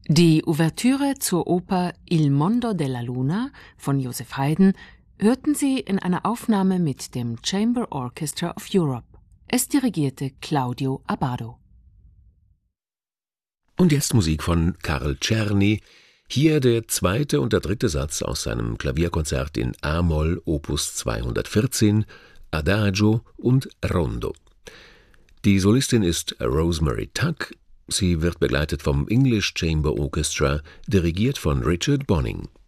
Die Ouvertüre zur Oper Il Mondo della Luna von Joseph Haydn hörten Sie in einer Aufnahme mit dem Chamber Orchestra of Europe. Es dirigierte Claudio Abbado. Und jetzt Musik von Karl Czerny. Hier der zweite und der dritte Satz aus seinem Klavierkonzert in a-Moll Opus 214, Adagio und Rondo. Die Solistin ist Rosemary Tuck. Sie wird begleitet vom English Chamber Orchestra, dirigiert von Richard Bonning.